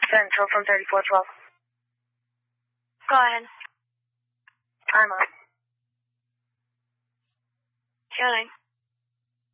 Central from 3412. Go ahead. I'm on. Your name.